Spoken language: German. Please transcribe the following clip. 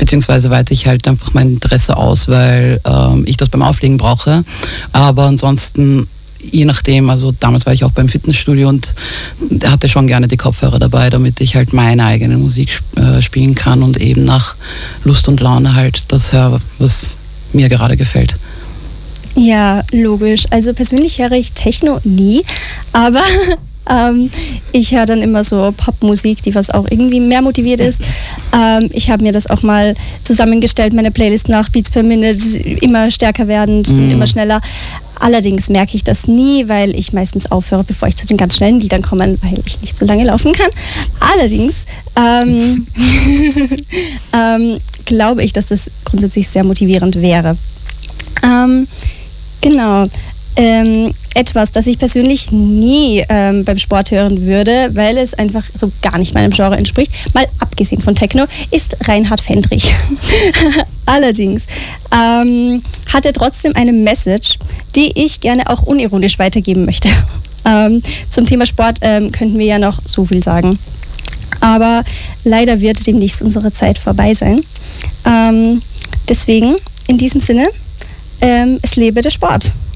beziehungsweise weite ich halt einfach mein Interesse aus, weil ich das beim Auflegen brauche. Aber ansonsten, je nachdem, also damals war ich auch beim Fitnessstudio und hatte schon gerne die Kopfhörer dabei, damit ich halt meine eigene Musik spielen kann und eben nach Lust und Laune halt das höre, was mir gerade gefällt. Ja, logisch. Also persönlich höre ich Techno nie, aber ich höre dann immer so Popmusik, die was auch irgendwie mehr motiviert ist. Ich habe mir das auch mal zusammengestellt, meine Playlist nach Beats per Minute, immer stärker werdend und immer schneller. Allerdings merke ich das nie, weil ich meistens aufhöre, bevor ich zu den ganz schnellen Liedern komme, weil ich nicht so lange laufen kann. Allerdings glaube ich, dass das grundsätzlich sehr motivierend wäre. Genau. Etwas, das ich persönlich nie beim Sport hören würde, weil es einfach so gar nicht meinem Genre entspricht, mal abgesehen von Techno, ist Reinhard Fendrich. Allerdings hat er trotzdem eine Message, die ich gerne auch unironisch weitergeben möchte. Zum Thema Sport könnten wir ja noch so viel sagen. Aber leider wird demnächst unsere Zeit vorbei sein. Deswegen, in diesem Sinne, es lebe der Sport.